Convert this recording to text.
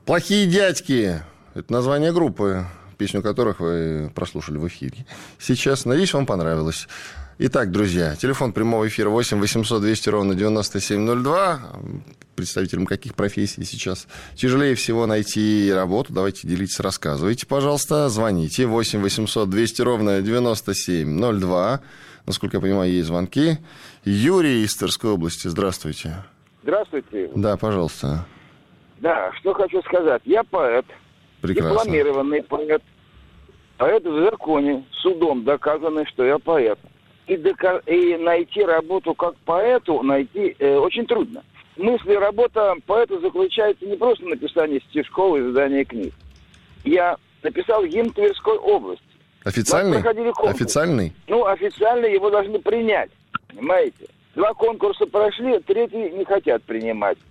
«Плохие дядьки». Это название группы, песню которых вы прослушали в эфире. Сейчас, надеюсь, вам понравилось. Итак, друзья, телефон прямого эфира 8 800 200 ровно 9702. Представителям каких профессий сейчас тяжелее всего найти работу? Давайте делитесь, рассказывайте, пожалуйста. Звоните 8 800 200 ровно 9702. Насколько я понимаю, есть звонки. Юрий из Тверской области, здравствуйте. Здравствуйте. Да, пожалуйста. Да, что хочу сказать. Я поэт. Прекрасно. Дипломированный поэт. Поэт в законе. Судом доказано, что я поэт. И найти работу как поэту очень трудно. В смысле, работа поэта заключается не просто в написании стишков и издании книг. Я написал гимн Тверской области. Официальный? Официальный? Ну, официально его должны принять. Понимаете? 2 конкурса прошли, 3 не хотят принимать.